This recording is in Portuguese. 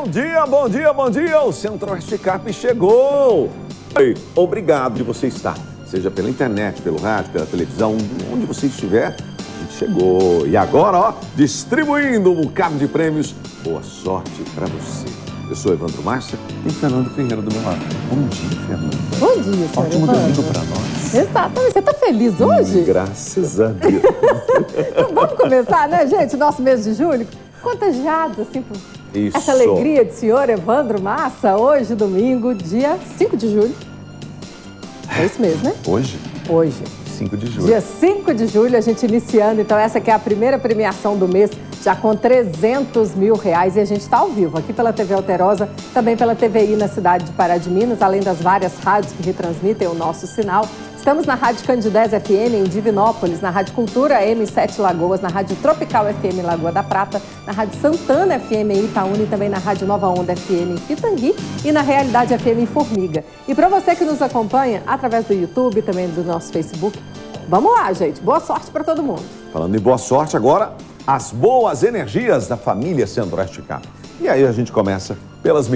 dia, bom dia, bom dia! O Centro-Oeste Cap chegou! Obrigado de você estar, seja pela internet, pelo rádio, pela televisão, onde você estiver, a gente chegou. E agora, ó, distribuindo um bocado de prêmios. Boa sorte pra você. Eu sou Evandro Márcia e Fernando Ferreira do meu lado. Bom dia, Fernando. Bom dia, senhor Ótimo Evandro. domingo pra nós. Exatamente. Você tá feliz hoje? Graças a Deus. Então vamos começar, né, gente? Nosso mês de julho. Contagiados, assim, por Isso. essa alegria de senhor Evandro Massa. Hoje, domingo, dia 5 de julho. É isso mesmo, né? Hoje, Hoje. 5 de julho. Dia 5 de julho, a gente iniciando. Então, essa aqui é a primeira premiação do mês, já com R$300 mil. E a gente está ao vivo aqui pela TV Alterosa, também pela TVI na cidade de Pará de Minas, além das várias rádios que retransmitem o nosso sinal. Estamos na Rádio Candidez FM em Divinópolis, na Rádio Cultura M7 Lagoas, na Rádio Tropical FM Lagoa da Prata, na Rádio Santana FM em Itaúna e também na Rádio Nova Onda FM em Pitangui e na Realidade FM em Formiga. E para você que nos acompanha através do YouTube, também do nosso Facebook, vamos lá, gente. Boa sorte para todo mundo. Falando em boa sorte, agora as boas energias da família Centro-Oeste Cap. E aí a gente começa pelas